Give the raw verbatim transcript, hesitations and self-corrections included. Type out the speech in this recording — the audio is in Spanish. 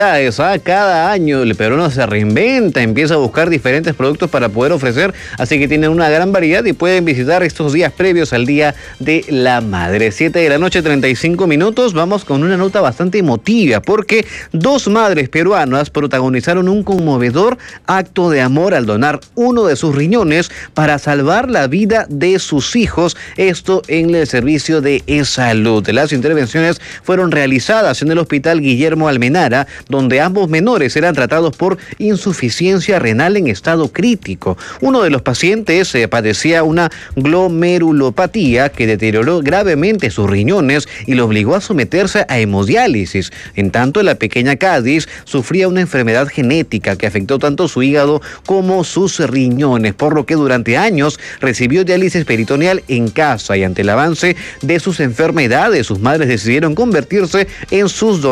¿ah? Cada año el peruano se reinventa, empieza a buscar diferentes productos para poder ofrecer, así que tienen una gran variedad y pueden visitar estos días previos al Día de la Madre. siete de la noche, treinta y cinco minutos, vamos con una nota bastante emotiva, porque dos madres peruanas protagonizaron un conmovedor acto de amor al donar uno de sus riñones para salvar la vida de sus hijos, esto en el servicio de e-salud. Las intervenciones fueron realizadas en el Hospital Guillermo Almenara, donde ambos menores eran tratados por insuficiencia renal en estado crítico. Uno de los pacientes eh, padecía una glomerulopatía que deterioró gravemente sus riñones y lo obligó a someterse a hemodiálisis. En tanto, la pequeña Cádiz sufría una enfermedad genética que afectó tanto su hígado como sus riñones, por lo que durante años recibió diálisis peritoneal en casa, y ante el avance de sus enfermedades, sus madres decidieron convertirse en sus donantes